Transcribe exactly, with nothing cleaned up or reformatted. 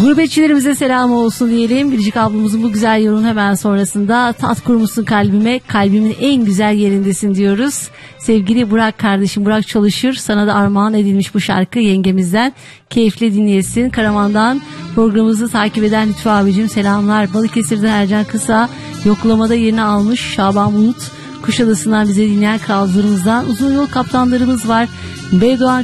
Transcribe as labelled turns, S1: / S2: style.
S1: Gurbetçilerimize selam olsun diyelim. Biricik ablamızın bu güzel yorumun hemen sonrasında tat kurmuşsun kalbime, kalbimin en güzel yerindesin diyoruz. Sevgili Burak kardeşim, Burak Çalışır, sana da armağan edilmiş bu şarkı yengemizden. Keyifle dinleyesin. Karaman'dan programımızı takip eden Lütfü abicim selamlar. Balıkesir'den Ercan Kısa, yoklamada yerini almış Şaban Bulut, Kuşadası'ndan bize dinleyen kralcılarımızdan uzun yol kaptanlarımız var. Beydoğan